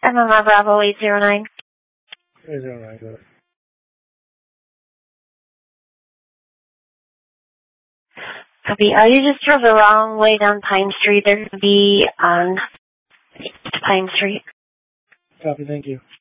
MMR Bravo 809. 809, go ahead. Copy. You just drove the wrong way down Pine Street. They're going to be on Pine Street. Copy, thank you.